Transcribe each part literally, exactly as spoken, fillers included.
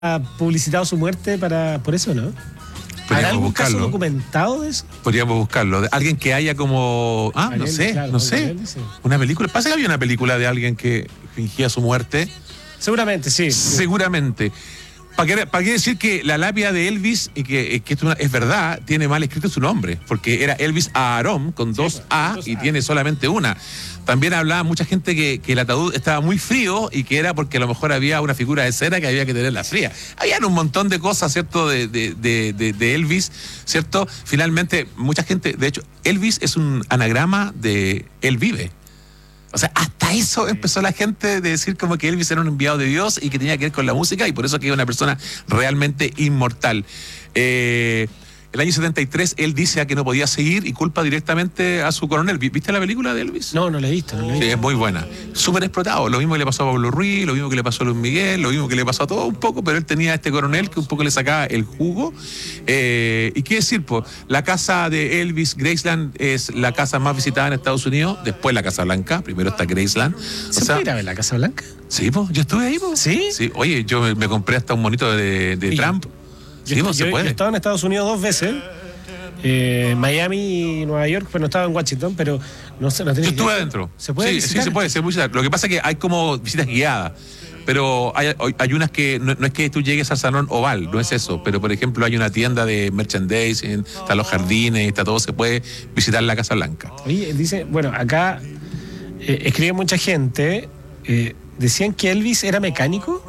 publicitado su muerte para por eso, ¿no? ¿Habrá algún buscarlo. caso documentado de eso? Podríamos buscarlo. De alguien que haya como... Ah, Ariel, no sé, claro, no sé. Ariel, sí. Una película. Pasa que había una película de alguien que fingía su muerte. Seguramente, sí. Seguramente. ¿Para qué, ¿Para qué decir que la lápida de Elvis, y que, que esto es verdad, tiene mal escrito su nombre? Porque era Elvis Aaron, con dos sí, A, dos y A. Tiene solamente una. También hablaba mucha gente que, que el ataúd estaba muy frío y que era porque a lo mejor había una figura de cera que había que tenerla fría. Habían un montón de cosas, ¿cierto?, de, de, de, de, de Elvis, ¿cierto? Finalmente, mucha gente, de hecho, Elvis es un anagrama de Él vive. O sea, hasta eso empezó la gente de decir como que Elvis era un enviado de Dios y que tenía que ver con la música, y por eso que era una persona realmente inmortal. Eh... El año setenta y tres él dice a que no podía seguir y culpa directamente a su coronel. ¿Viste la película de Elvis? No, no la he visto. No la he visto. Sí, es muy buena. Súper explotado. Lo mismo que le pasó a Pablo Ruiz, lo mismo que le pasó a Luis Miguel, lo mismo que le pasó a todo un poco, pero él tenía a este coronel que un poco le sacaba el jugo. Eh, ¿Y qué decir? Pues, la casa de Elvis, Graceland, es la casa más visitada en Estados Unidos, después la Casa Blanca, primero está Graceland. ¿Se o sea, puede ir a ver la Casa Blanca? Sí, pues, yo estuve ahí, pues. ¿Sí? Sí. Oye, yo me, me compré hasta un monito de, de Trump. Yo, sí, pues, yo, se puede. Yo he estado en Estados Unidos dos veces. Eh, Miami y Nueva York, pero no estaba en Washington, pero no sé, no tenía. Yo estuve adentro. ¿Se puede sí, visitar? Sí, se puede, se puede visitar. Lo que pasa es que hay como visitas guiadas, pero hay, hay unas que no, no es que tú llegues al salón oval, no es eso, pero por ejemplo hay una tienda de merchandising, están los jardines, está todo, se puede visitar la Casa Blanca. Oye, dice, bueno, acá eh, escribe mucha gente, eh, decían que Elvis era mecánico.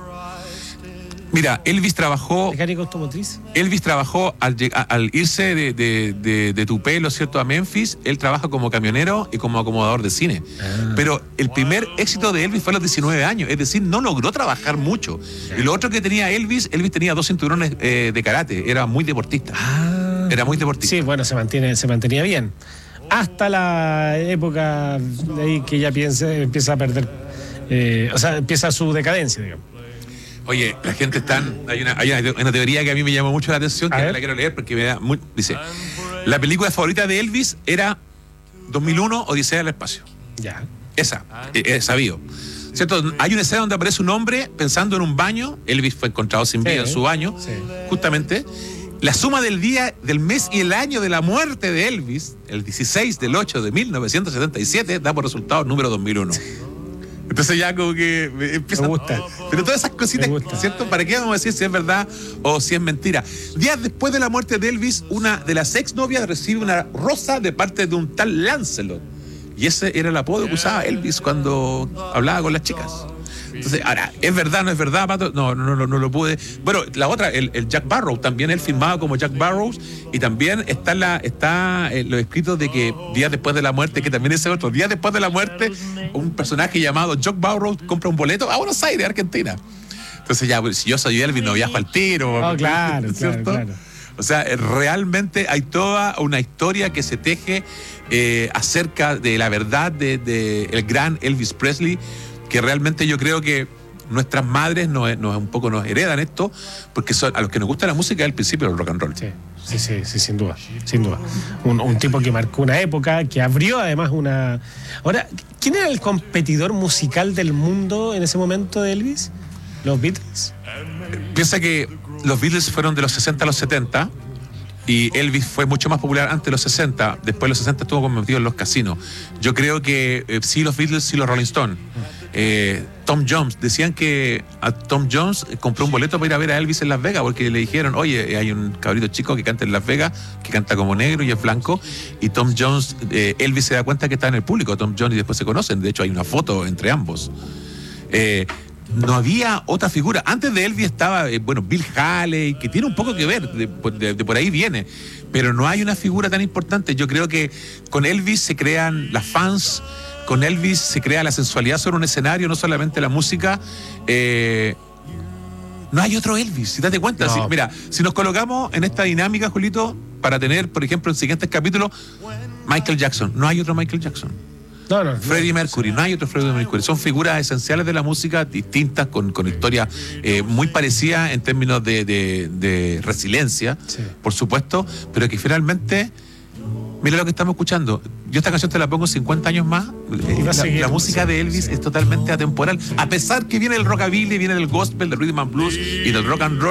Mira, Elvis trabajó... ¿Mecánico automotriz? Elvis trabajó al, al irse de, de, de, de Tupelo, ¿cierto?, a Memphis. Él trabaja como camionero y como acomodador de cine. Ah. Pero el primer éxito de Elvis fue a los diecinueve años. Es decir, no logró trabajar mucho. Ah. Y lo otro que tenía Elvis, Elvis tenía dos cinturones eh, de karate. Era muy deportista. Ah. Era muy deportista. Sí, bueno, se, mantiene, se mantenía bien. Hasta la época de ahí que ya piensa, empieza a perder... Eh, o sea, empieza su decadencia, digamos. Oye, la gente está... Hay una, hay una, una teoría que a mí me llamó mucho la atención, que la quiero leer porque me da muy... Dice, la película favorita de Elvis era dos mil uno, Odisea del Espacio. Ya. Esa, es sabido. ¿Cierto? Hay una escena donde aparece un hombre pensando en un baño. Elvis fue encontrado sin vida sí, en su baño, sí. Justamente. La suma del día, del mes y el año de la muerte de Elvis, el dieciséis del ocho de mil novecientos setenta y siete, da por resultado el número dos mil uno. Entonces ya como que empieza... Me gusta. Pero todas esas cositas, ¿cierto? ¿Para qué vamos a decir si es verdad o si es mentira? Días después de la muerte de Elvis, una de las exnovias recibe una rosa de parte de un tal Lancelot. Y ese era el apodo que usaba Elvis cuando hablaba con las chicas. Entonces, ahora, ¿es verdad, no es verdad, Pato? No, no, no, no lo pude. Bueno, la otra, el, el Jack Barrow, también él firmaba como Jack Barrows, y también está, la, está en los escritos de que días después de la muerte, que también ese otro, días después de la muerte, un personaje llamado Jack Barrow compra un boleto a Buenos Aires, Argentina. Entonces ya, si yo soy Elvis, no viajo al tiro. Oh, claro, claro, claro. O sea, realmente hay toda una historia que se teje eh, acerca de la verdad de, de el gran Elvis Presley, que realmente yo creo que nuestras madres nos, nos un poco nos heredan esto, porque son, a los que nos gusta la música es el principio del rock and roll. Sí, sí, sí, sí, sin duda, sin duda. Un, un tipo que marcó una época, que abrió además una... Ahora, ¿quién era el competidor musical del mundo en ese momento de Elvis? ¿Los Beatles? Piensa que los Beatles fueron de los sesenta a los setenta, y Elvis fue mucho más popular antes de los sesenta. Después de los sesenta estuvo metido en los casinos. Yo creo que eh, sí los Beatles, sí los Rolling Stones. Eh, Tom Jones, decían que a Tom Jones compró un boleto para ir a ver a Elvis en Las Vegas, porque le dijeron, oye, hay un cabrito chico que canta en Las Vegas, que canta como negro y es blanco, y Tom Jones, eh, Elvis se da cuenta que está en el público, Tom Jones, y después se conocen. De hecho hay una foto entre ambos. eh, No había otra figura. Antes de Elvis estaba, eh, bueno, Bill Haley, que tiene un poco que ver, de, de, de por ahí viene, pero no hay una figura tan importante. Yo creo que con Elvis se crean las fans, con Elvis se crea la sensualidad sobre un escenario, no solamente la música. Eh, no hay otro Elvis, si te das cuenta. No. Si, mira, si nos colocamos en esta dinámica, Julito, para tener, por ejemplo, en siguientes capítulos, Michael Jackson, no hay otro Michael Jackson. No, no, Freddie Mercury, no hay otro Freddie Mercury. Son figuras esenciales de la música, distintas, con, con historias eh, muy parecidas en términos de, de, de resiliencia, sí, por supuesto, pero que finalmente, mira lo que estamos escuchando. yo esta canción te la pongo cincuenta años más. Y va a La, seguir, la música de Elvis sí. es totalmente atemporal. A pesar que viene el rockabilly, viene del gospel, del rhythm and blues y del rock and roll.